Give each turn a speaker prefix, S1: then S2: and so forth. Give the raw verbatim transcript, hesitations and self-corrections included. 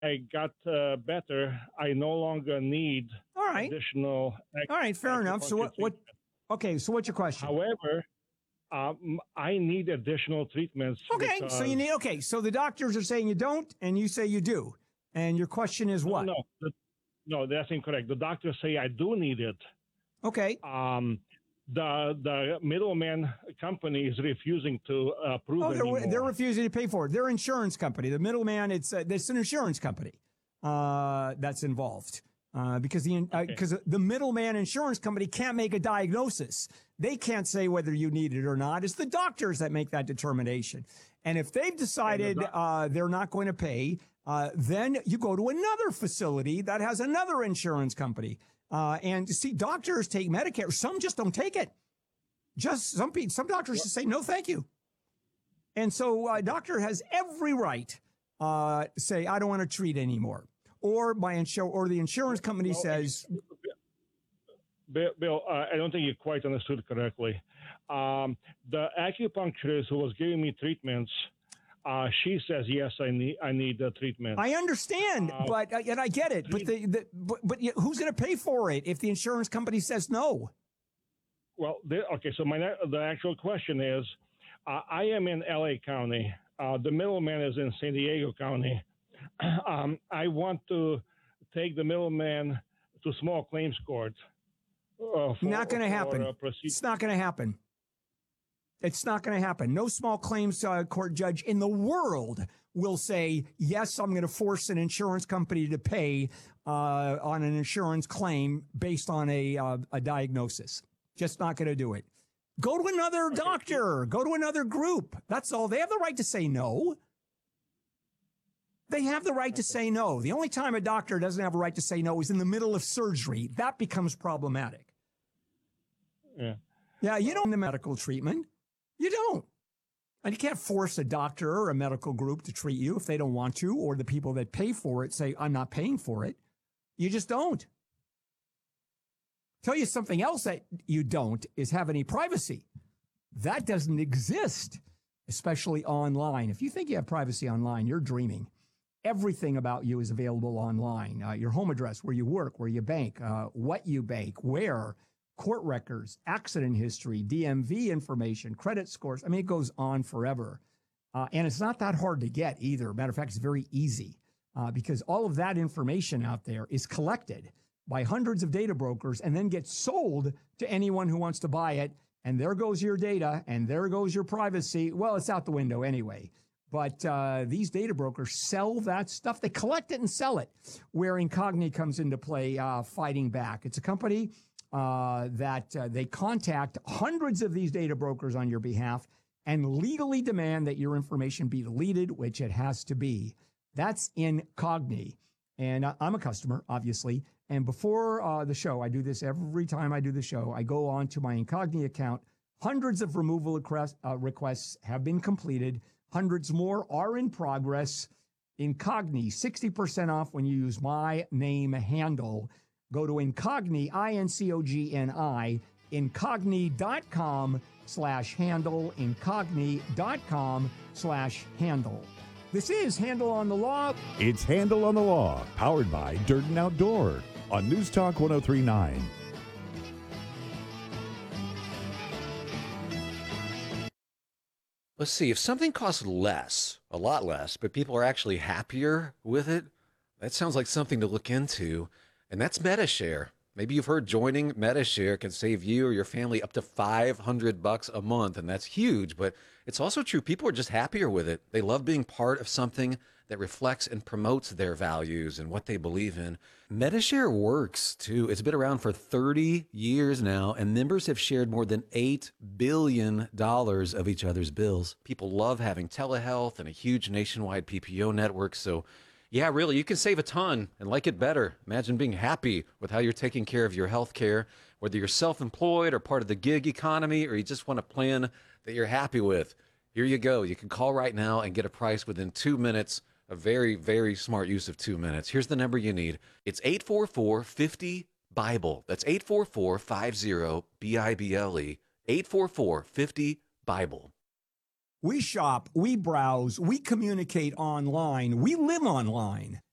S1: I got uh, better, I no longer need
S2: All right.
S1: additional.
S2: All right, fair enough. So what? What?
S1: treatment.
S2: Okay. So what's your question?
S1: However, um, I need additional treatments.
S2: Okay. So you need. Okay. So the doctors are saying you don't, and you say you do. And your question is what?
S1: No, no, no, that's incorrect. The doctors say I do need it.
S2: Okay.
S1: Um, the the middleman company is refusing to approve
S2: oh, they're,
S1: anymore.
S2: they're refusing to pay for it. They're insurance company. The middleman, it's uh, it's an insurance company uh, that's involved uh, because the because uh, okay. the middleman insurance company can't make a diagnosis. They can't say whether you need it or not. It's the doctors that make that determination. And if they've decided the doc- uh, they're not going to pay, uh, then you go to another facility that has another insurance company. Uh, and see, doctors take Medicare. Some just don't take it. Just some people, some doctors just say, no, thank you. And so a uh, doctor has every right uh, to say, I don't want to treat anymore. Or my insur- or the insurance company well, says.
S1: Bill, Bill uh, I don't think you quite understood correctly. Um, the acupuncturist who was giving me treatments, Uh, she says, yes, I need I need the treatment.
S2: I understand, uh, but and I get it. But the, the but, but who's going to pay for it if the insurance company says no?
S1: Well, okay. So my the actual question is, uh, I am in L A County. Uh, the middleman is in San Diego County. um, I want to take the middleman to small claims court. Uh, for,
S2: not going to happen. It's not going to happen. It's not going to happen. No small claims uh, court judge in the world will say, yes, I'm going to force an insurance company to pay uh, on an insurance claim based on a uh, a diagnosis. Just not going to do it. Go to another okay. doctor. Go to another group. That's all. They have the right to say no. They have the right to say no. The only time a doctor doesn't have a right to say no is in the middle of surgery. That becomes problematic.
S1: Yeah.
S2: Yeah, you don't need medical treatment. You don't. And you can't force a doctor or a medical group to treat you if they don't want to, or the people that pay for it say, I'm not paying for it. You just don't. Tell you something else that you don't is have any privacy. That doesn't exist, especially online. If you think you have privacy online, you're dreaming. Everything about you is available online. Uh, your home address, where you work, where you bank, uh, what you bank, where, court records, accident history, D M V information, credit scores. I mean, it goes on forever. Uh, and it's not that hard to get either. Matter of fact, it's very easy uh, because all of that information out there is collected by hundreds of data brokers and then gets sold to anyone who wants to buy it. And there goes your data and there goes your privacy. Well, it's out the window anyway. But uh, these data brokers sell that stuff. They collect it and sell it, where Incogni comes into play uh, fighting back. It's a company Uh, that uh, they contact hundreds of these data brokers on your behalf and legally demand that your information be deleted, which it has to be. That's Incogni. And uh, I'm a customer, obviously. And before uh, the show, I do this every time I do the show. I go on to my Incogni account. Hundreds of removal request, uh, requests have been completed. Hundreds more are in progress. Incogni, sixty percent off when you use my name handle. Go to Incogni, I N C O G N I, incogni.com slash handle, incogni.com slash handle. This is Handle on the Law.
S3: It's Handle on the Law, powered by Dirt and Outdoor on News Talk one oh three point nine.
S4: Let's see, if something costs less, a lot less, but people are actually happier with it, that sounds like something to look into. And that's Metashare. Maybe you've heard joining Metashare can save you or your family up to five hundred bucks a month, and that's huge. But it's also true. People are just happier with it. They love being part of something that reflects and promotes their values and what they believe in. Metashare works, too. It's been around for thirty years now, and members have shared more than eight billion dollars of each other's bills. People love having telehealth and a huge nationwide P P O network, so yeah, really, you can save a ton and like it better. Imagine being happy with how you're taking care of your health care, whether you're self-employed or part of the gig economy, or you just want a plan that you're happy with. Here you go. You can call right now and get a price within two minutes. A very, very smart use of two minutes. Here's the number you need. It's eight four four, five zero, BIBLE. That's eight four four, five zero, B I B L E. eight four four, five zero, BIBLE.
S2: We shop, we browse, we communicate online, we live online.